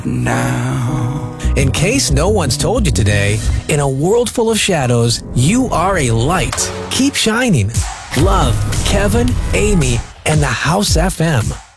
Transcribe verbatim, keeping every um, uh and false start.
now. In case no one's told you today, in a world full of shadows, you are a light. Keep shining. Love, Kevin, Amy, and the House F M.